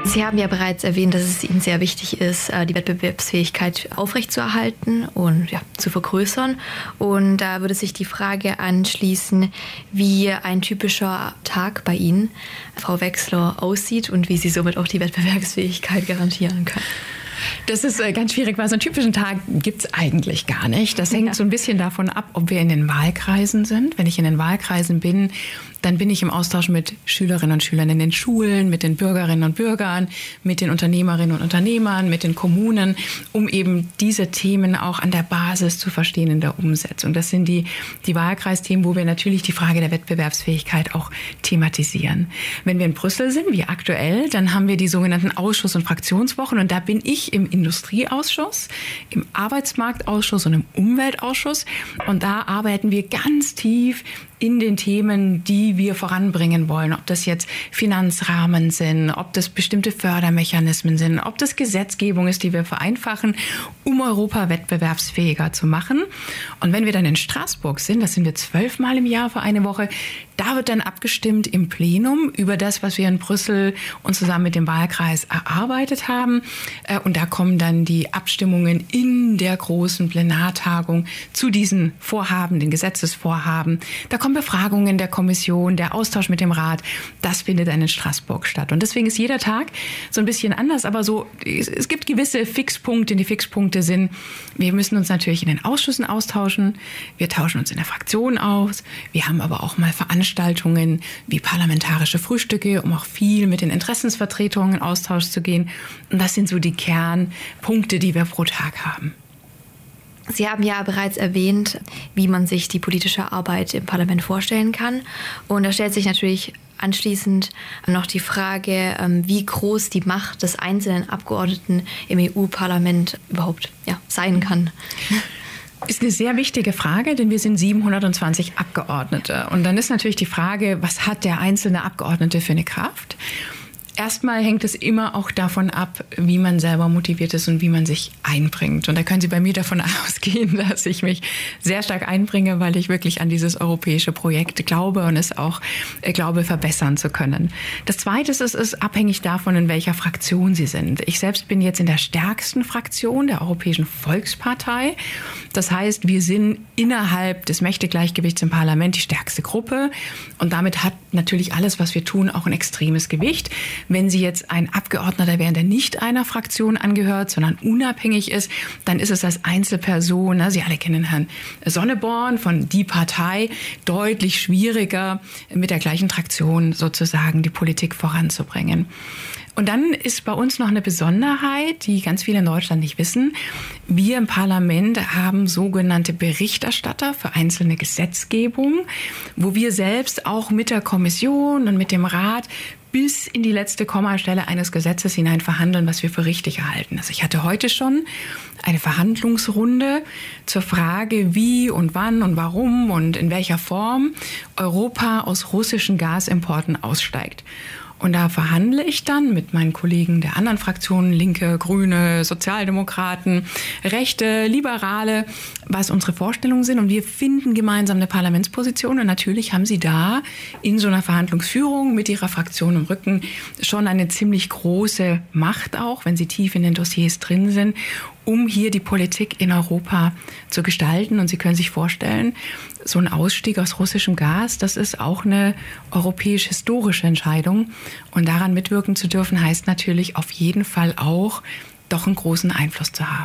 Sie haben ja bereits erwähnt, dass es Ihnen sehr wichtig ist, die Wettbewerbsfähigkeit aufrechtzuerhalten und zu vergrößern. Und da würde sich die Frage anschließen, wie ein typischer Tag bei Ihnen, Frau Wechsler, aussieht und wie Sie somit auch die Wettbewerbsfähigkeit garantieren können. Das ist ganz schwierig, weil so einen typischen Tag gibt es eigentlich gar nicht. Das hängt so ein bisschen davon ab, ob wir in den Wahlkreisen sind. Wenn ich in den Wahlkreisen bin, dann bin ich im Austausch mit Schülerinnen und Schülern in den Schulen, mit den Bürgerinnen und Bürgern, mit den Unternehmerinnen und Unternehmern, mit den Kommunen, um eben diese Themen auch an der Basis zu verstehen in der Umsetzung. Das sind die Wahlkreisthemen, wo wir natürlich die Frage der Wettbewerbsfähigkeit auch thematisieren. Wenn wir in Brüssel sind, wie aktuell, dann haben wir die sogenannten Ausschuss- und Fraktionswochen und da bin ich im Industrieausschuss, im Arbeitsmarktausschuss und im Umweltausschuss und da arbeiten wir ganz tief in den Themen, die wir voranbringen wollen. Ob das jetzt Finanzrahmen sind, ob das bestimmte Fördermechanismen sind, ob das Gesetzgebung ist, die wir vereinfachen, um Europa wettbewerbsfähiger zu machen. Und wenn wir dann in Straßburg sind, das sind wir 12 Mal im Jahr für eine Woche, da wird dann abgestimmt im Plenum über das, was wir in Brüssel und zusammen mit dem Wahlkreis erarbeitet haben. Und da kommen dann die Abstimmungen in der großen Plenartagung zu diesen Vorhaben, den Gesetzesvorhaben. Da kommen Befragungen der Kommission, der Austausch mit dem Rat. Das findet dann in Straßburg statt. Und deswegen ist jeder Tag so ein bisschen anders. Aber so, es gibt gewisse Fixpunkte. Die Fixpunkte sind, wir müssen uns natürlich in den Ausschüssen austauschen. Wir tauschen uns in der Fraktion aus. Wir haben aber auch mal Veranstaltungen wie parlamentarische Frühstücke, um auch viel mit den Interessensvertretungen in Austausch zu gehen. Und das sind so die Kernpunkte, die wir pro Tag haben. Sie haben ja bereits erwähnt, wie man sich die politische Arbeit im Parlament vorstellen kann. Und da stellt sich natürlich anschließend noch die Frage, wie groß die Macht des einzelnen Abgeordneten im EU-Parlament überhaupt sein kann. Ist eine sehr wichtige Frage, denn wir sind 720 Abgeordnete. Und dann ist natürlich die Frage, was hat der einzelne Abgeordnete für eine Kraft? Erstmal hängt es immer auch davon ab, wie man selber motiviert ist und wie man sich einbringt. Und da können Sie bei mir davon ausgehen, dass ich mich sehr stark einbringe, weil ich wirklich an dieses europäische Projekt glaube und es auch glaube, verbessern zu können. Das Zweite ist, es ist abhängig davon, in welcher Fraktion Sie sind. Ich selbst bin jetzt in der stärksten Fraktion der Europäischen Volkspartei. Das heißt, wir sind innerhalb des Mächtegleichgewichts im Parlament die stärkste Gruppe. Und damit hat natürlich alles, was wir tun, auch ein extremes Gewicht. Wenn Sie jetzt ein Abgeordneter wären, der nicht einer Fraktion angehört, sondern unabhängig ist, dann ist es als Einzelperson, Sie alle kennen Herrn Sonneborn von Die Partei, deutlich schwieriger, mit der gleichen Traktion sozusagen die Politik voranzubringen. Und dann ist bei uns noch eine Besonderheit, die ganz viele in Deutschland nicht wissen. Wir im Parlament haben sogenannte Berichterstatter für einzelne Gesetzgebung, wo wir selbst auch mit der Kommission und mit dem Rat bis in die letzte Kommastelle eines Gesetzes hinein verhandeln, was wir für richtig erhalten. Also ich hatte heute schon eine Verhandlungsrunde zur Frage, wie und wann und warum und in welcher Form Europa aus russischen Gasimporten aussteigt. Und da verhandle ich dann mit meinen Kollegen der anderen Fraktionen, Linke, Grüne, Sozialdemokraten, Rechte, Liberale, was unsere Vorstellungen sind. Und wir finden gemeinsam eine Parlamentsposition. Und natürlich haben sie da in so einer Verhandlungsführung mit ihrer Fraktion im Rücken schon eine ziemlich große Macht auch, wenn sie tief in den Dossiers drin sind, um hier die Politik in Europa zu gestalten. Und Sie können sich vorstellen, so ein Ausstieg aus russischem Gas, das ist auch eine europäisch-historische Entscheidung. Und daran mitwirken zu dürfen, heißt natürlich auf jeden Fall auch, doch einen großen Einfluss zu haben.